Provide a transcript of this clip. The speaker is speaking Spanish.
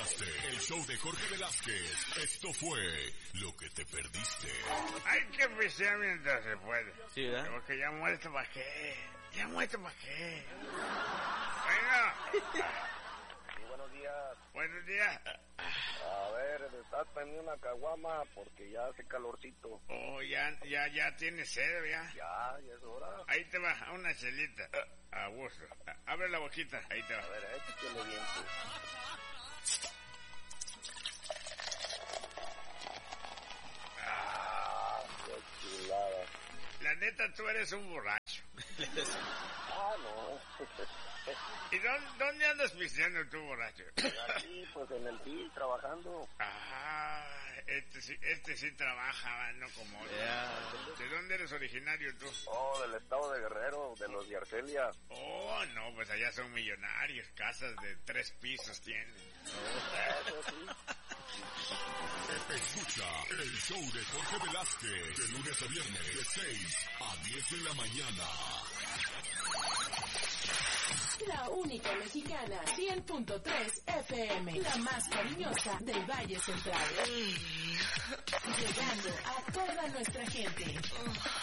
perdiste. El show de Jorge Velázquez. Esto fue lo que te perdiste. Hay que pistear mientras se puede. Sí, ¿verdad? Porque ya muerto pa' qué. Ya muerto pa' qué. Venga. Sí, buenos días. Buenos días. A ver, desátame una caguama porque ya hace calorcito. Oh, ya tienes sed, ya. Ya es hora. Ahí te va, una chelita. A gusto. Abre la boquita, ahí te va. A ver, échale bien. Qué chulada. La neta, tú eres un borracho. No. ¿Y dónde andas pisteando tú, borracho? Aquí, pues en el PIL, trabajando. Este sí trabaja, no como otro. ¿De dónde eres originario tú? Oh, del estado de Guerrero, de los de Arcelia. Oh, no, pues allá son millonarios, casas de 3 pisos tienen. Eso sí. Escucha el show de Jorge Velázquez. De lunes a viernes, de 6 a 10 de la mañana. La única mexicana, 100.3 FM, la más cariñosa del Valle Central. Llegando a toda nuestra gente.